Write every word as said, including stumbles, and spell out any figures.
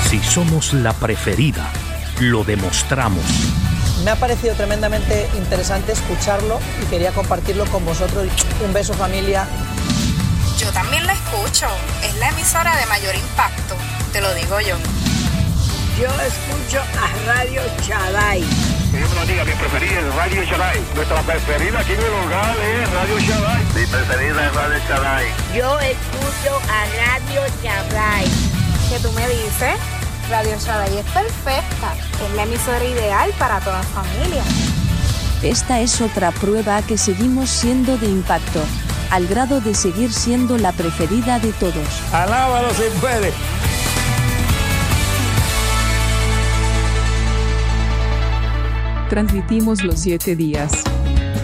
Si somos la preferida, lo demostramos. Me ha parecido tremendamente interesante escucharlo y quería compartirlo con vosotros. Un beso, familia. Yo también la escucho. Es la emisora de mayor impacto, te lo digo yo. Yo escucho a Radio Shaddai. Que Dios me lo diga, mi preferida es Radio Shaddai. Nuestra preferida aquí en el hogar es Radio Shaddai. Mi preferida es Radio Shaddai. Yo escucho a Radio Shaddai. ¿Qué tú me dices? Radio Shaddai es perfecta. Es la emisora ideal para toda familia. Esta es otra prueba que seguimos siendo de impacto, al grado de seguir siendo la preferida de todos. ¡Alábalo si puede! Transmitimos los siete días.